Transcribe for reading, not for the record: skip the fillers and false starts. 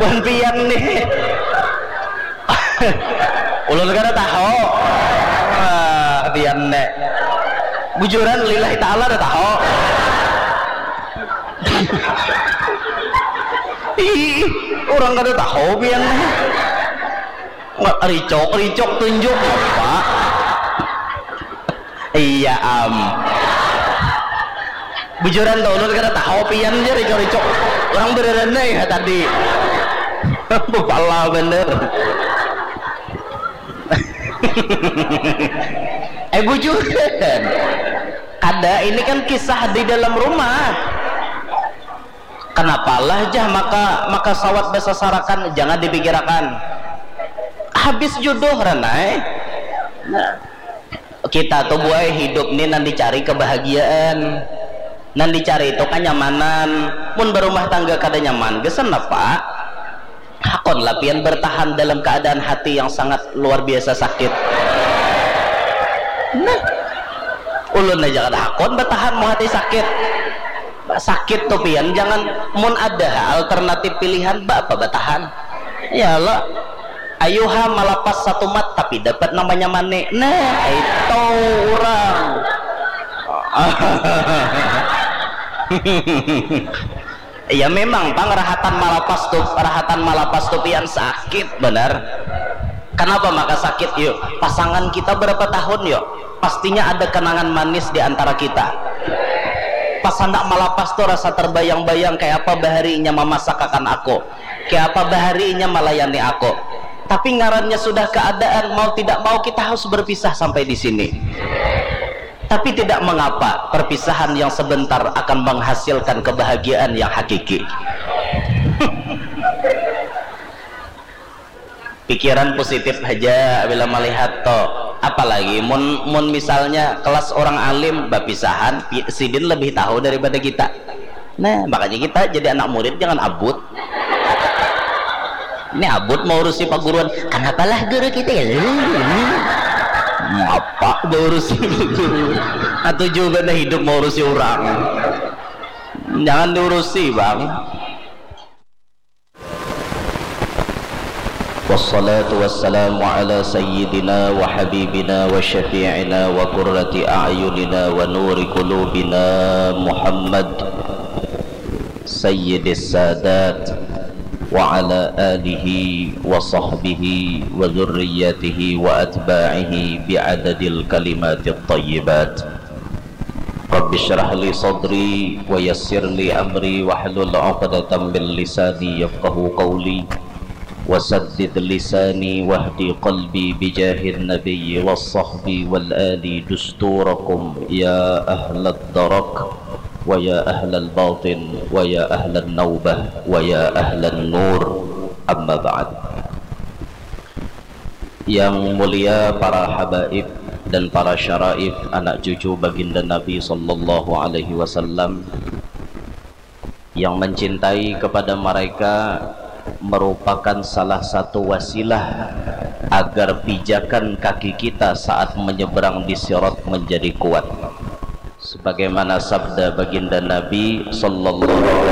bukan pian nih. Ulun kada tahu pian nek bujuran lillahi ta'ala dah tahu. Ih, orang kada tahu pian nih. Ricok tunjuk apa? Iya bujuran tuh ulun kada tahu pian aja ricok orang beneran ya tadi. Pala bener. Bujuran ada ini kan kisah di dalam rumah. Kenapalah jah maka sawat besasarakan jangan dipikirkan habis jodoh ranai. Nah, kita tuh buai hidup nih nanti cari kebahagiaan, nanti cari itu kenyamanan. Mun berumah tangga kada nyaman gesen apa hakon lapian bertahan dalam keadaan hati yang sangat luar biasa sakit. Nah ulun aja kada hakon bertahan mau hati sakit tuh pian. Jangan mun ada alternatif pilihan apa bertahan ya Allah. Ayuha malapas satu mat tapi dapat namanya mane. Nah itu orang ya memang rahatan malapas tuh pian sakit benar. Kenapa maka sakit? Yuk pasangan kita berapa tahun yuk pastinya ada kenangan manis di antara kita. Pas hendak malapas tuh rasa terbayang-bayang kayak apa baharinya memasakkan aku, kayak apa baharinya melayani aku. Tapi ngarannya sudah keadaan mau tidak mau kita harus berpisah sampai di sini. Tapi tidak mengapa, perpisahan yang sebentar akan menghasilkan kebahagiaan yang hakiki. Pikiran positif aja bila melihat toh. Apalagi mun misalnya kelas orang alim berpisahan, sidin lebih tahu daripada kita. Nah makanya kita jadi anak murid jangan abut. Ini abut mau urusi pak guruan, kenapalah guru kita ya apa urusi guru atau juga dah hidup mau urusi orang, jangan diurusi bang. Wassalatu wassalamu ala sayyidina wa habibina wa syafi'ina wa qurrati a'yunina wa nuri qulubina Muhammad sayyidis sadat wa ala alihi wa sahbihi wa dhurriyyatihi wa atba'ihi bi'adadil kalimatit tayyibat. Rabbi syrah li sadri wa yassir li amri wa hlul 'uqdatam min lisani yafqahu qawli wa saddid lisani wahdi qalbi bijahin nabiyyi was sahbi wal ali dusturakum ya ahlad darak wa ya ahlal batin wa ya ahlan naubah wa ya ahlan nur, amma ba'd. Yang mulia para habaib dan para syaraif anak cucu baginda Nabi sallallahu alaihi wasallam, yang mencintai kepada mereka merupakan salah satu wasilah agar pijakan kaki kita saat menyeberang di sirat menjadi kuat. Sebagaimana sabda baginda Nabi sallallahu